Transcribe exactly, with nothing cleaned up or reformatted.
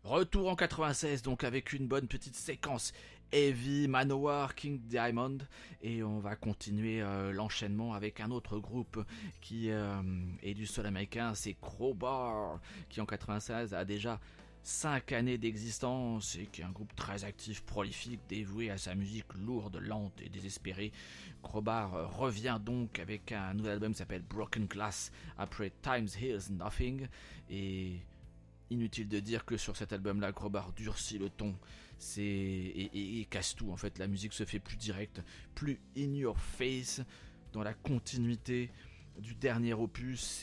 Retour en quatre-vingt-seize, donc avec une bonne petite séquence Heavy, Manowar, King Diamond, et on va continuer euh, l'enchaînement avec un autre groupe qui euh, est du sol américain, c'est Crowbar, qui en quatre-vingt-seize a déjà cinq années d'existence et qui est un groupe très actif, prolifique, dévoué à sa musique lourde, lente et désespérée. Crowbar euh, revient donc avec un nouvel album qui s'appelle Broken Glass après Times Heals Nothing, et inutile de dire que sur cet album-là, Crowbar durcit le ton, c'est et, et, et casse tout. En fait, la musique se fait plus directe, plus in your face, dans la continuité du dernier opus.